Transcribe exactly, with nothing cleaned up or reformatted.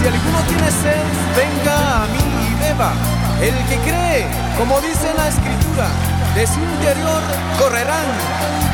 Si alguno tiene sed, venga a mí y beba. El que cree, como dice la Escritura, de su interior correrán